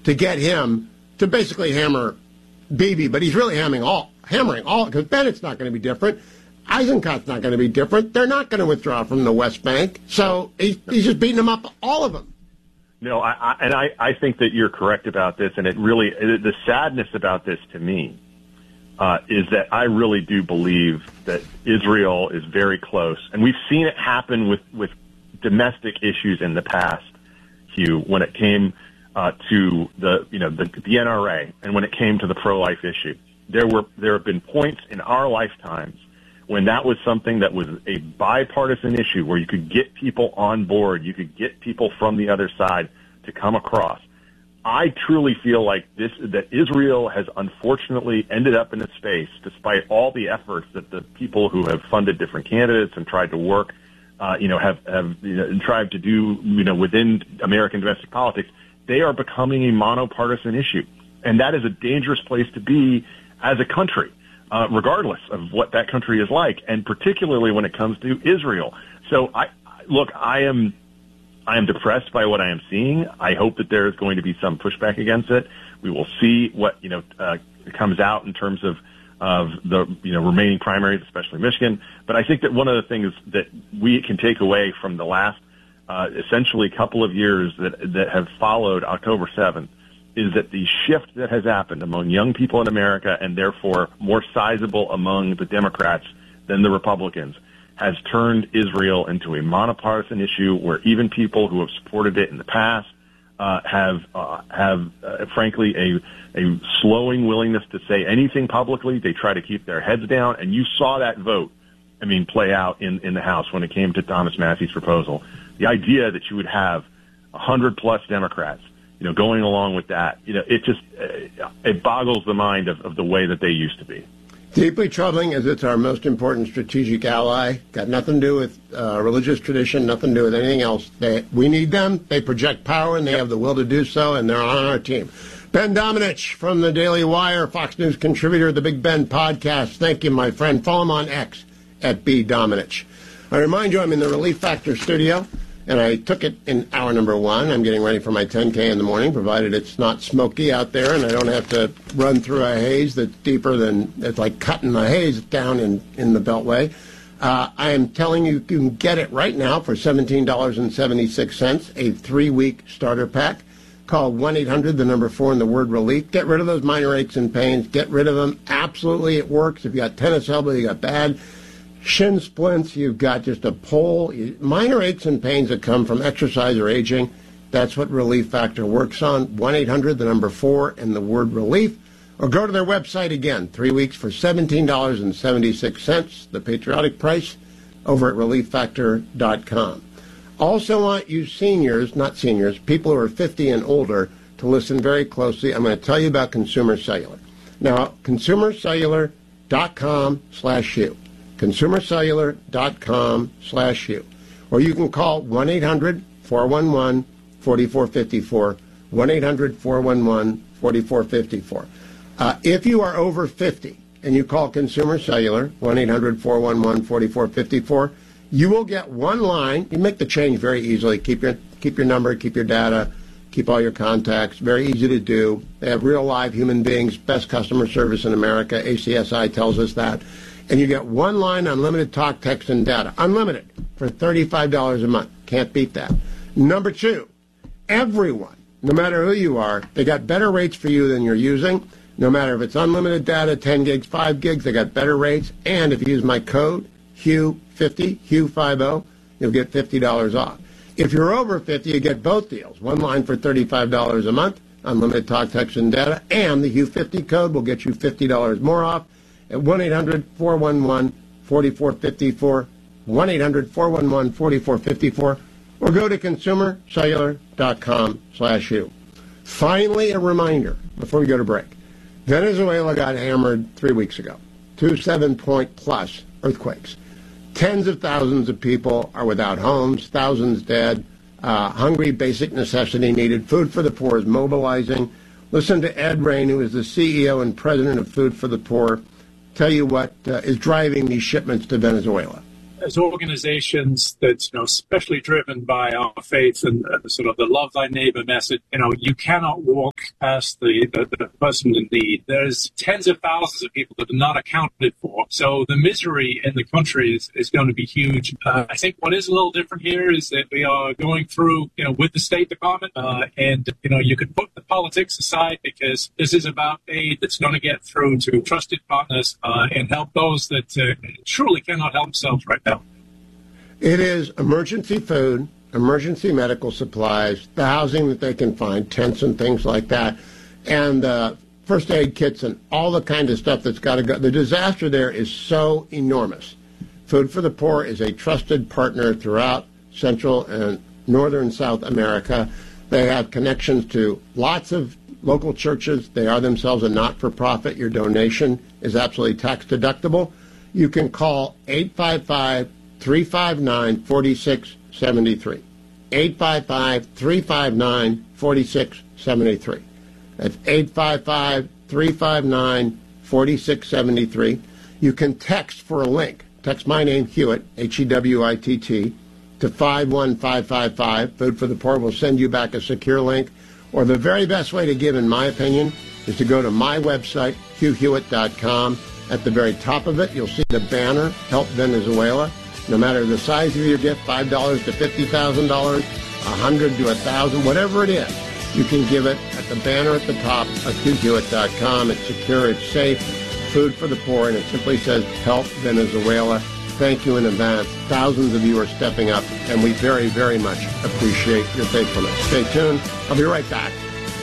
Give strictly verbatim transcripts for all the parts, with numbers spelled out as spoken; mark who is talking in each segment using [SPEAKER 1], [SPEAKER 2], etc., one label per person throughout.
[SPEAKER 1] to get him to basically hammer Bibi, but he's really hammering all, hammering all, because Bennett's not going to be different. Eisenhower's not going to be different. They're not going to withdraw from the West Bank. So he, he's just beating them up, all of them.
[SPEAKER 2] No, I, I, and I, I think that you're correct about this, and it really, the sadness about this to me uh, is that I really do believe that Israel is very close, and we've seen it happen with, with domestic issues in the past, Hugh, when it came uh, to the, you know, the, the N R A, and when it came to the pro-life issue. There were, there have been points in our lifetimes when that was something that was a bipartisan issue where you could get people on board, you could get people from the other side to come across. I truly feel like this, that Israel has unfortunately ended up in a space, despite all the efforts that the people who have funded different candidates and tried to work, uh, you know, have, have you know, tried to do, you know, within American domestic politics, they are becoming a monopartisan issue. And that is a dangerous place to be as a country. Uh, regardless of what that country is like, and particularly when it comes to Israel. So, I look, I am, I am depressed by what I am seeing. I hope that there is going to be some pushback against it. We will see what you know uh, comes out in terms of of the you know remaining primaries, especially Michigan. But I think that one of the things that we can take away from the last uh, essentially couple of years that that have followed October seventh is that the shift that has happened among young people in America, and therefore more sizable among the Democrats than the Republicans, has turned Israel into a monopartisan issue where even people who have supported it in the past uh, have, uh, have uh, frankly, a, a slowing willingness to say anything publicly. They try to keep their heads down, and you saw that vote, I mean, play out in, in the House when it came to Thomas Massie's proposal. The idea that you would have one hundred plus Democrats you know, going along with that, you know, it just, uh, it boggles the mind of, of the way that they used to be.
[SPEAKER 1] Deeply troubling as it's our most important strategic ally. Got nothing to do with uh, religious tradition, nothing to do with anything else. They, we need them. They project power, and they yep. have the will to do so, and they're on our team. Ben Domenech from the Daily Wire, Fox News contributor of the Big Ben podcast. Thank you, my friend. Follow him on X at B. Domenech. I remind you, I'm in the Relief Factor studio. And I took it in hour number one. I'm getting ready for my ten K in the morning, provided it's not smoky out there and I don't have to run through a haze that's deeper than, it's like cutting the haze down in, in the Beltway. Uh, I am telling you, you can get it right now for seventeen dollars and seventy-six cents, a three-week starter pack. Call one eight hundred, the number four, and the word relief. Get rid of those minor aches and pains. Get rid of them. Absolutely, it works. If you got tennis elbow, you got bad shin splints, you've got just a pull, minor aches and pains that come from exercise or aging. That's what Relief Factor works on. one eight hundred, the number four, and the word relief. Or go to their website again, three weeks for seventeen dollars and seventy-six cents, the patriotic price, over at relief factor dot com. Also want you seniors, not seniors, people who are fifty and older, to listen very closely. I'm going to tell you about Consumer Cellular. Now, consumer cellular dot com slash you. consumer cellular dot com slash you. Or you can call one eight hundred, four one one, four four five four, one eight hundred, four one one, four four five four. Uh, if you are over fifty and you call Consumer Cellular, one eight hundred, four one one, four four five four, you will get one line. You make the change very easily. Keep your, keep your number, keep your data, keep all your contacts. Very easy to do. They have real live human beings, best customer service in America. A C S I tells us that. And you get one line, unlimited talk, text, and data. Unlimited for thirty-five dollars a month. Can't beat that. Number two, everyone, no matter who you are, they got better rates for you than you're using. No matter if it's unlimited data, ten gigs, five gigs, they got better rates. And if you use my code, Hugh fifty, Hugh fifty, you'll get fifty dollars off. If you're over fifty, you get both deals. One line for thirty-five dollars a month, unlimited talk, text, and data. And the Hugh fifty code will get you fifty dollars more off at one eight hundred, four one one, four four five four, one eight hundred, four one one, four four five four, or go to consumer cellular dot com slash you. Finally, a reminder before we go to break. Venezuela got hammered three weeks ago. Two seven-point plus earthquakes. Tens of thousands of people are without homes, thousands dead, uh, hungry, basic necessity needed. Food for the Poor is mobilizing. Listen to Ed Rain, who is the C E O and president of Food for the Poor, tell you what uh, is driving these shipments to Venezuela.
[SPEAKER 3] as organizations that's, you know, especially driven by our faith and uh, sort of the love thy neighbor message, you know, you cannot walk past the, the, the person in need. There's tens of thousands of people that are not accounted for. So the misery in the country is, is going to be huge. Uh, I think what is a little different here is that we are going through, you know, with the State Department, uh, and, you know, you could put the politics aside because this is about aid that's going to get through to trusted partners uh, and help those that uh, truly cannot help themselves right now.
[SPEAKER 1] It is emergency food, emergency medical supplies, the housing that they can find, tents and things like that, and uh, first aid kits and all the kind of stuff that's got to go. The disaster there is so enormous. Food for the Poor is a trusted partner throughout Central and Northern South America. They have connections to lots of local churches. They are themselves a not-for-profit. Your donation is absolutely tax-deductible. You can call eight five five, three five nine, four six seven three. eight five five, three five nine, four six seven three. That's eight five five, three five nine, four six seven three. You can text for a link. Text my name, Hewitt, H E W I T T, to five one five five five. Food for the Poor will send you back a secure link. Or the very best way to give, in my opinion, is to go to my website, hugh hewitt dot com. At the very top of it, you'll see the banner, Help Venezuela. No matter the size of your gift, five dollars to fifty thousand dollars, one hundred dollars to one thousand dollars, whatever it is, you can give it at the banner at the top of hugh hewitt dot com. It's secure, it's safe, food for the poor, and it simply says Help Venezuela. Thank you in advance. Thousands of you are stepping up, and we very, very much appreciate your faithfulness. Stay tuned. I'll be right back.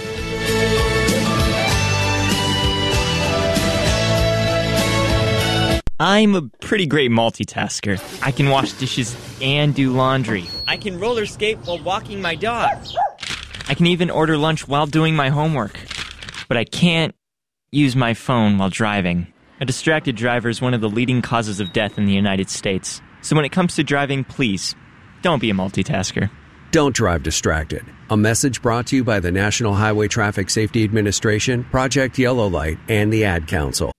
[SPEAKER 4] I'm a pretty great multitasker. I can wash dishes and do laundry. I can roller skate while walking my dog. I can even order lunch while doing my homework. But I can't use my phone while driving. A distracted driver is one of the leading causes of death in the United States. So when it comes to driving, please, don't be a multitasker.
[SPEAKER 5] Don't drive distracted. A message brought to you by the National Highway Traffic Safety Administration, Project Yellow Light, and the Ad Council.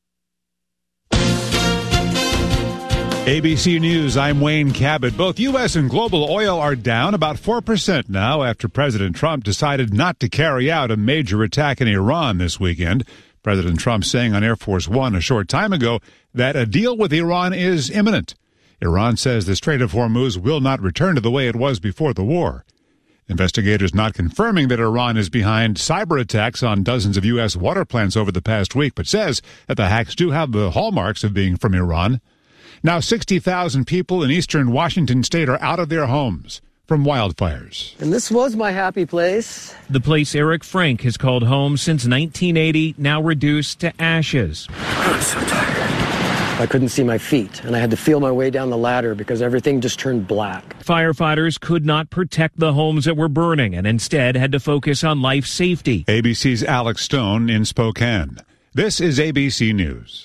[SPEAKER 6] A B C News, I'm Wayne Cabot. Both U S and global oil are down about four percent now after President Trump decided not to carry out a major attack in Iran this weekend. President Trump saying on Air Force One a short time ago that a deal with Iran is imminent. Iran says the Strait of Hormuz will not return to the way it was before the war. Investigators not confirming that Iran is behind cyber attacks on dozens of U S water plants over the past week, but says that the hacks do have the hallmarks of being from Iran. Now sixty thousand people in eastern Washington state are out of their homes from wildfires.
[SPEAKER 7] And this was my happy place.
[SPEAKER 8] The place Eric Frank has called home since nineteen eighty, now reduced to ashes.
[SPEAKER 7] I'm so tired. I couldn't see my feet, and I had to feel my way down the ladder because everything just turned black.
[SPEAKER 8] Firefighters could not protect the homes that were burning and instead had to focus on life safety.
[SPEAKER 6] A B C's Alex Stone in Spokane. This is A B C News.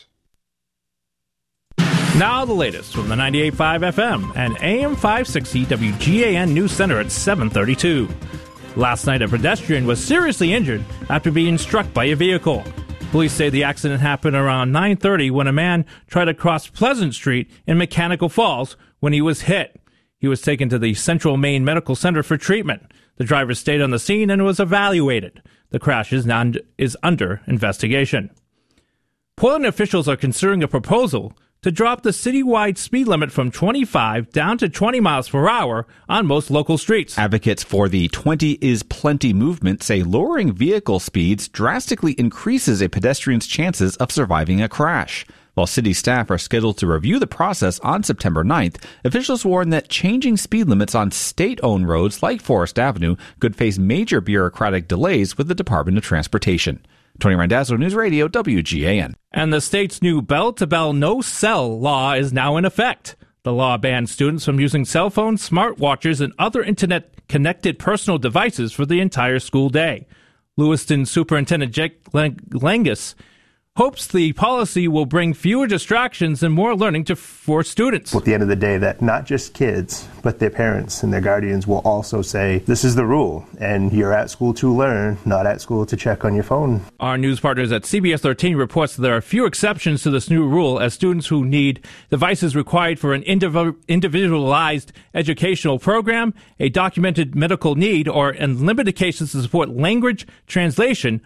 [SPEAKER 9] Now the latest from the ninety-eight point five F M and A M five sixty W G A N News Center at seven thirty-two. Last night, a pedestrian was seriously injured after being struck by a vehicle. Police say the accident happened around nine thirty when a man tried to cross Pleasant Street in Mechanical Falls when he was hit. He was taken to the Central Maine Medical Center for treatment. The driver stayed on the scene and was evaluated. The crash is, now, is under investigation. Portland officials are considering a proposal to drop the citywide speed limit from twenty-five down to twenty miles per hour on most local streets.
[SPEAKER 10] Advocates for the twenty is plenty movement say lowering vehicle speeds drastically increases a pedestrian's chances of surviving a crash. While city staff are scheduled to review the process on September ninth, officials warn that changing speed limits on state-owned roads like Forest Avenue could face major bureaucratic delays with the Department of Transportation. Tony Randazzo, News Radio, W G A N.
[SPEAKER 9] And the state's new bell-to-bell no-cell law is now in effect. The law bans students from using cell phones, smartwatches, and other internet-connected personal devices for the entire school day. Lewiston Superintendent Jake Langus hopes the policy will bring fewer distractions and more learning to for students.
[SPEAKER 11] At the end of the day, that not just kids, but their parents and their guardians will also say, this is the rule, and you're at school to learn, not at school to check on your phone.
[SPEAKER 9] Our news partners at C B S thirteen reports that there are few exceptions to this new rule, as students who need devices required for an indiv- individualized educational program, a documented medical need, or in limited cases to support language translation